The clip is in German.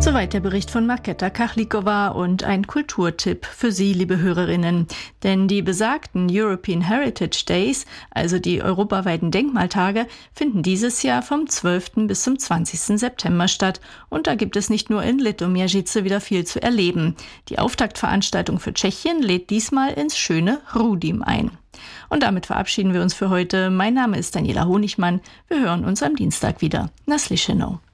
Soweit der Bericht von Markéta Kachlikova und ein Kulturtipp für Sie, liebe Hörerinnen. Denn die besagten European Heritage Days, also die europaweiten Denkmaltage, finden dieses Jahr vom 12. bis zum 20. September statt. Und da gibt es nicht nur in Litoměřice wieder viel zu erleben. Die Auftaktveranstaltung für Tschechien lädt diesmal ins schöne Rudim ein. Und damit verabschieden wir uns für heute. Mein Name ist Daniela Honigmann. Wir hören uns am Dienstag wieder. Na slyšenou.